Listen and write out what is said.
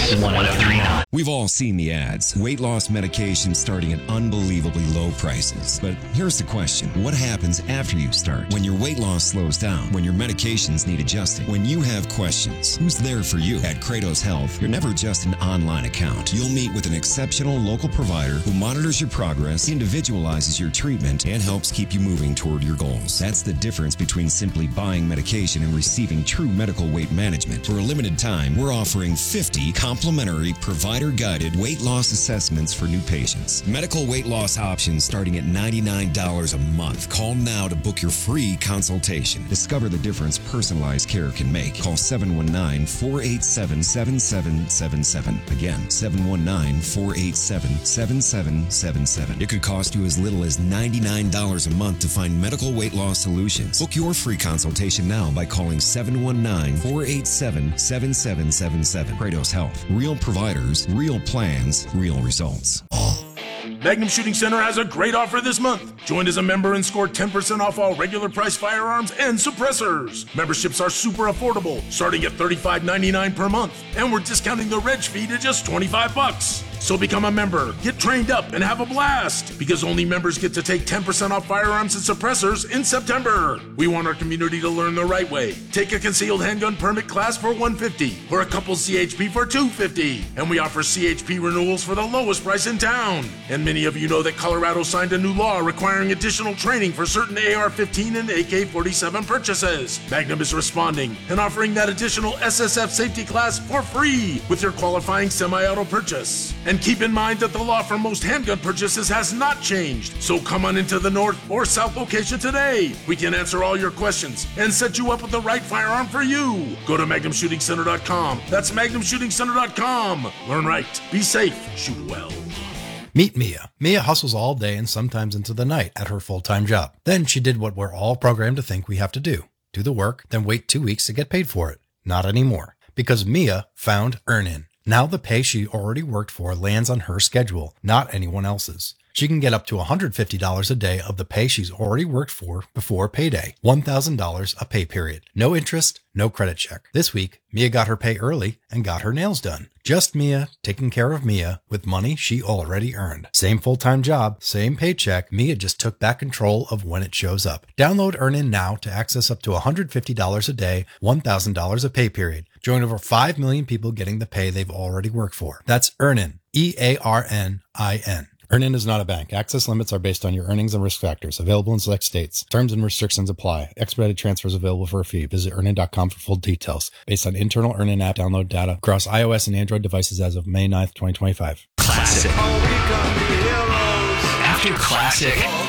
1039. We've all seen the ads. Weight loss medication starting at unbelievably low prices. But here's the question. What happens after you start? When your weight loss slows down? When your medications need adjusting? When you have questions? Who's there for you? At Kratos Health, you're never just an online account. You'll meet with an exceptional local provider who monitors your progress, individualizes your treatment, and helps keep you moving toward your goals. That's the difference between simply buying medication and receiving true medical weight management. For a limited time, we're offering 50 complimentary provider-guided weight loss assessments for new patients. Medical weight loss options starting at $99 a month. Call now to book your free consultation. Discover the difference personalized care can make. Call 719-487-7777. Again, 719-487-7777. It could cost you as little as $99 a month to find medical weight loss solutions. Book your free consultation now by calling 719-487-7777. Kratos Health. Real providers, real plans, real results. Magnum Shooting Center has a great offer this month. Join as a member and score 10% off all regular price firearms and suppressors. Memberships are super affordable, starting at $35.99 per month. And we're discounting the reg fee to just $25. So become a member, get trained up, and have a blast, because only members get to take 10% off firearms and suppressors in September. We want our community to learn the right way. Take a concealed handgun permit class for $150 or a couple CHP for $250. And we offer CHP renewals for the lowest price in town. And many of you know that Colorado signed a new law requiring additional training for certain AR-15 and AK-47 purchases. Magnum is responding and offering that additional SSF safety class for free with your qualifying semi-auto purchase. And keep in mind that the law for most handgun purchases has not changed. So come on into the north or south location today. We can answer all your questions and set you up with the right firearm for you. Go to MagnumShootingCenter.com. That's MagnumShootingCenter.com. Learn right, be safe, shoot well. Meet Mia. Mia hustles all day and sometimes into the night at her full-time job. Then she did what we're all programmed to think we have to do the work, then wait 2 weeks to get paid for it. Not anymore. Because Mia found Earnin. Now the pay she already worked for lands on her schedule, not anyone else's. She can get up to $150 a day of the pay she's already worked for before payday. $1,000 a pay period. No interest, no credit check. This week, Mia got her pay early and got her nails done. Just Mia taking care of Mia with money she already earned. Same full-time job, same paycheck. Mia just took back control of when it shows up. Download Earnin now to access up to $150 a day, $1,000 a pay period. Join over 5 million people getting the pay they've already worked for. That's Earnin, EARNIN. Earnin is not a bank. Access limits are based on your earnings and risk factors. Available in select states. Terms and restrictions apply. Expedited transfers available for a fee. Visit Earnin.com for full details. Based on internal Earnin app download data across iOS and Android devices as of May 9th, 2025. Classic. After classic.